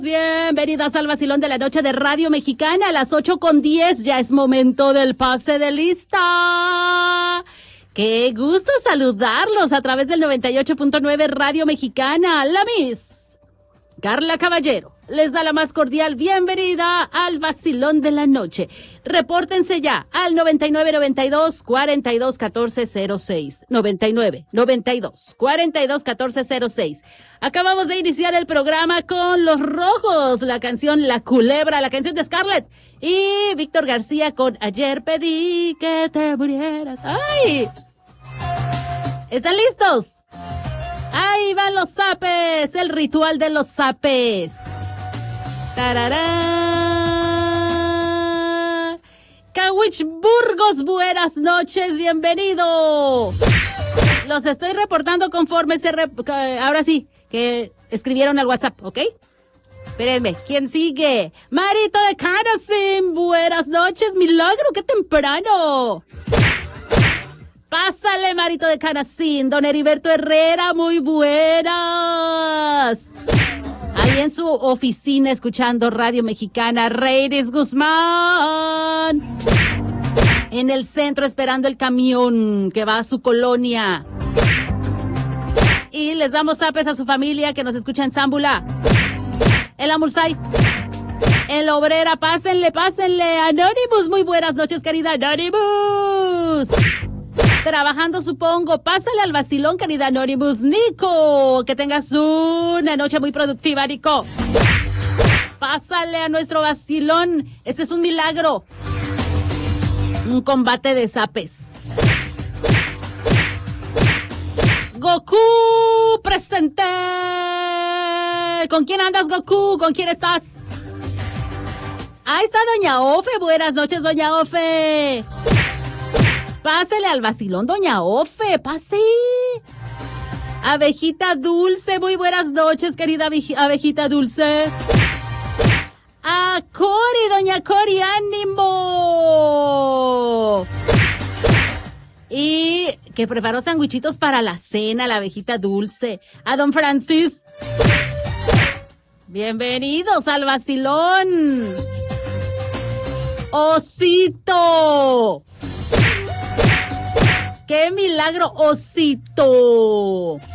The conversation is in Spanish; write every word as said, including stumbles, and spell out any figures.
Bienvenidas al vacilón de la noche de Radio Mexicana a las ocho con diez. Ya es momento del pase de lista. Qué gusto saludarlos a través del noventa y ocho punto nueve Radio Mexicana. La Miss Carla Caballero les da la más cordial bienvenida al vacilón de la noche. Repórtense ya al noventa y nueve, noventa y dos, cuarenta y dos, catorce, cero seis. noventa y nueve, noventa y dos, cuarenta y dos, catorce, cero seis. Acabamos de iniciar el programa con Los Rojos, la canción La Culebra, la canción de Scarlett. Y Víctor García con Ayer pedí que te murieras. ¡Ay! ¿Están listos? Ahí van los zapes, el ritual de los zapes. ¡Tarará! Cawich Burgos, buenas noches, bienvenido. Los estoy reportando conforme se... Rep... Ahora sí, que escribieron al WhatsApp, ¿ok? Espérenme, ¿quién sigue? Marito de Canacín, buenas noches, milagro, qué temprano. Pásale, Marito de Canacín. Don Heriberto Herrera, muy buenas. Ahí en su oficina escuchando Radio Mexicana. Reyes Guzmán. En el centro esperando el camión que va a su colonia. Y les damos zapes a su familia que nos escucha en Zámbula. En la Mulsay. En la Obrera, pásenle, pásenle. Anonymous, muy buenas noches, querida Anonymous. Trabajando, supongo. Pásale al vacilón, querida Anonymous. Nico, que tengas una noche muy productiva, Nico. Pásale a nuestro vacilón. Este es un milagro. Un combate de zapes. Goku, presente. ¿Con quién andas, Goku? ¿Con quién estás? Ahí está Doña Ofe. Buenas noches, Doña Ofe. Pásele al vacilón, Doña Ofe, pase. Abejita Dulce, muy buenas noches, querida Abejita Dulce. A Cori, Doña Cori, ánimo. Y que preparó sandwichitos para la cena, la Abejita Dulce. A Don Francis. Bienvenidos al vacilón. Osito. ¡Qué milagro, Osito!